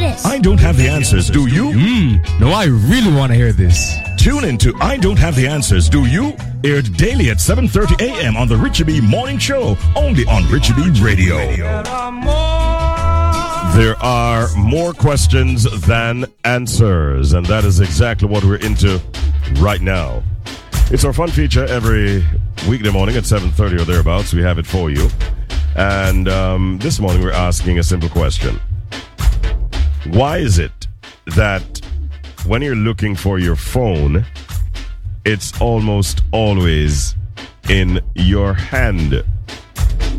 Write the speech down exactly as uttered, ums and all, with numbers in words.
this. I Don't Have the Answers, Do You? Hmm, no, I really want to hear this. Tune in to I Don't Have the Answers, Do You? Aired daily at seven thirty a.m. on the Richie B Morning Show, only on Richie B Radio. There are more questions than answers, and that is exactly what we're into right now. It's our fun feature every weekday morning at seven thirty or thereabouts. We have it for you. And um, this morning we're asking a simple question. Why is it that when you're looking for your phone, it's almost always in your hand?